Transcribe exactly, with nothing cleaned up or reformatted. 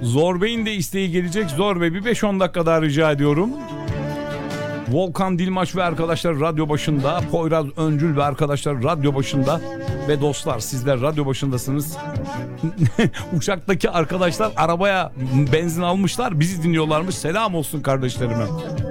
Zor Bey'in de isteği gelecek. Zor Bey bir beş on dakika daha rica ediyorum. Volkan Dilmaç ve arkadaşlar radyo başında. Poyraz Öncül ve arkadaşlar radyo başında. Ve dostlar sizler radyo başındasınız. Uçaktaki arkadaşlar arabaya benzin almışlar. Bizi dinliyorlarmış. Selam olsun kardeşlerime.